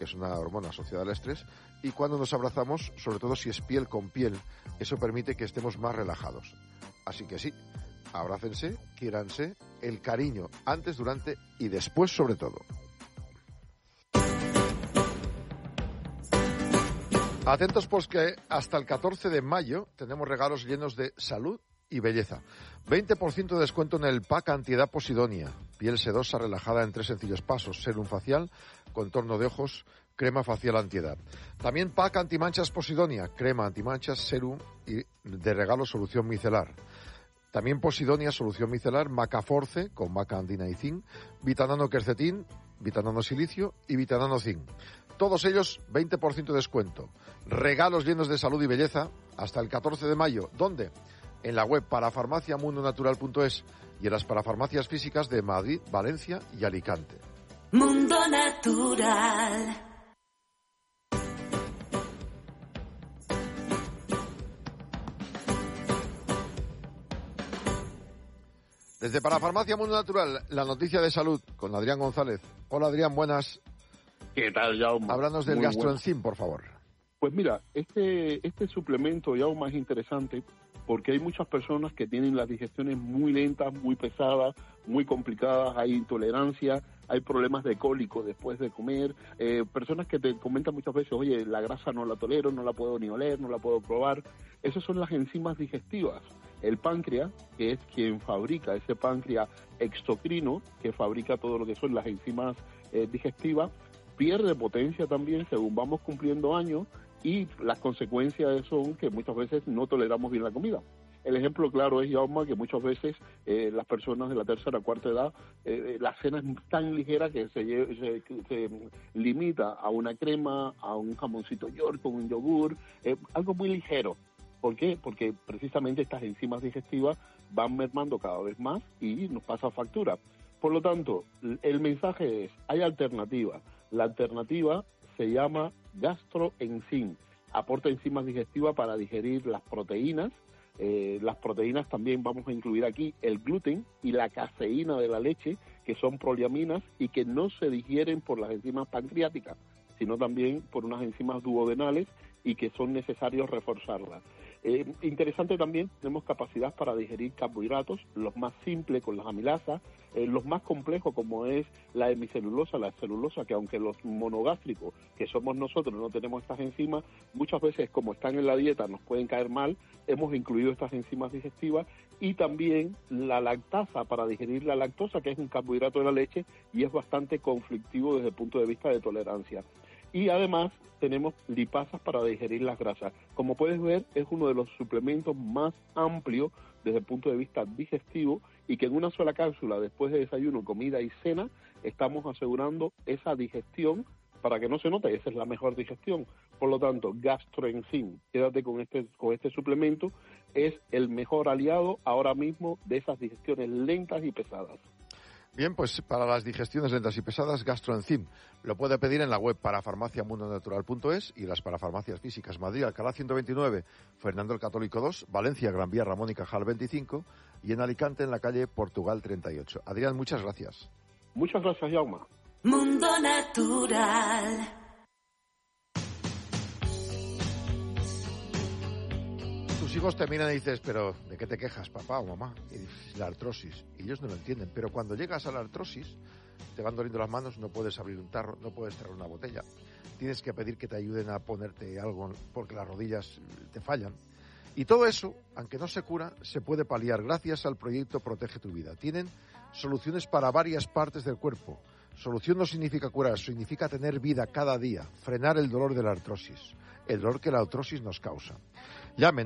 que es una hormona asociada al estrés, y cuando nos abrazamos, sobre todo si es piel con piel, eso permite que estemos más relajados. Así que sí, abrácense, quiéranse, el cariño antes, durante y después sobre todo. Atentos pues que hasta el 14 de mayo tenemos regalos llenos de salud y belleza. 20% de descuento en el pack antiedad Posidonia. Piel sedosa relajada en 3 sencillos pasos. Serum facial, contorno de ojos, crema facial antiedad. También pack antimanchas Posidonia. Crema antimanchas, serum y de regalo solución micelar. También Posidonia, solución micelar, Macaforce con maca andina y zinc, Vitanano quercetín, Vitanano silicio y Vitanano zinc. Todos ellos 20% de descuento. Regalos llenos de salud y belleza hasta el 14 de mayo. ¿Dónde? En la web parafarmaciamundonatural.es y en las parafarmacias físicas de Madrid, Valencia y Alicante. Mundo Natural. Desde Parafarmacia Mundo Natural, la noticia de salud con Adrián González. Hola Adrián, buenas. ¿Qué tal, Jaume? Háblanos del gastroenzim, por favor. Pues mira, este suplemento, Jaume, es interesante porque hay muchas personas que tienen las digestiones muy lentas, muy pesadas, muy complicadas, hay intolerancia, hay problemas de cólico después de comer, personas que te comentan muchas veces, oye, la grasa no la tolero, no la puedo ni oler, no la puedo probar. Esas son las enzimas digestivas. El páncreas, que es quien fabrica ese páncreas exocrino, que fabrica todo lo que son las enzimas digestivas, pierde potencia también según vamos cumpliendo años y las consecuencias son que muchas veces no toleramos bien la comida. El ejemplo claro es, Jaume, que muchas veces las personas de la tercera o cuarta edad, la cena es tan ligera que se limita a una crema, a un jamoncito york con un yogur, algo muy ligero. ¿Por qué? Porque precisamente estas enzimas digestivas van mermando cada vez más y nos pasa factura. Por lo tanto, el mensaje es, hay alternativa. La alternativa se llama gastroenzim. Aporta enzimas digestivas para digerir las proteínas. Las proteínas también vamos a incluir aquí el gluten y la caseína de la leche, que son proleaminas y que no se digieren por las enzimas pancreáticas, sino también por unas enzimas duodenales y que son necesarios reforzarlas. Interesante también, tenemos capacidad para digerir carbohidratos, los más simples con las amilasas, los más complejos como es la hemicelulosa, la celulosa, que aunque los monogástricos, que somos nosotros, no tenemos estas enzimas, muchas veces como están en la dieta nos pueden caer mal, hemos incluido estas enzimas digestivas y también la lactasa para digerir la lactosa, que es un carbohidrato de la leche y es bastante conflictivo desde el punto de vista de tolerancia. Y además tenemos lipasas para digerir las grasas. Como puedes ver, es uno de los suplementos más amplios desde el punto de vista digestivo y que en una sola cápsula, después de desayuno, comida y cena, estamos asegurando esa digestión para que no se note. Esa es la mejor digestión. Por lo tanto, gastroenzim, quédate con este suplemento, es el mejor aliado ahora mismo de esas digestiones lentas y pesadas. Bien, pues para las digestiones lentas y pesadas, gastroenzim. Lo puede pedir en la web parafarmaciamundonatural.es y las parafarmacias físicas Madrid, Alcalá 129, Fernando el Católico 2, Valencia, Gran Vía, Ramón y Cajal 25 y en Alicante en la calle Portugal 38. Adrián, muchas gracias. Muchas gracias, Jaume. Mundo Natural. Tus hijos te miran y dices, pero ¿de qué te quejas, papá o mamá? Y dices, la artrosis. Y ellos no lo entienden. Pero cuando llegas a la artrosis, te van doliendo las manos, no puedes abrir un tarro, no puedes traer una botella. Tienes que pedir que te ayuden a ponerte algo porque las rodillas te fallan. Y todo eso, aunque no se cura, se puede paliar gracias al proyecto Protege tu Vida. Tienen soluciones para varias partes del cuerpo. Solución no significa curar, significa tener vida cada día, frenar el dolor de la artrosis, el dolor que la artrosis nos causa. Llame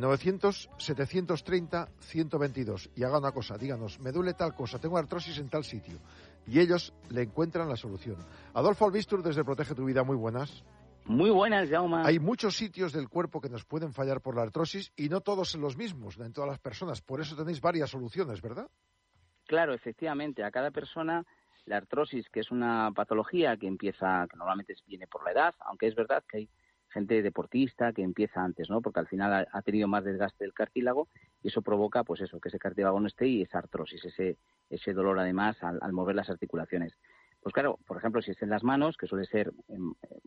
900-730-122 y haga una cosa, díganos, me duele tal cosa, tengo artrosis en tal sitio. Y ellos le encuentran la solución. Adolfo Albistur, desde Protege tu Vida, muy buenas. Muy buenas, Jaume. Hay muchos sitios del cuerpo que nos pueden fallar por la artrosis y no todos son los mismos en todas las personas. Por eso tenéis varias soluciones, ¿verdad? Claro, efectivamente. A cada persona la artrosis, que es una patología que normalmente viene por la edad, aunque es verdad que hay gente deportista que empieza antes, ¿no? Porque al final ha tenido más desgaste del cartílago y eso provoca, pues eso, que ese cartílago no esté y esa artrosis, ese dolor además al mover las articulaciones. Pues claro, por ejemplo, si es en las manos, que suele ser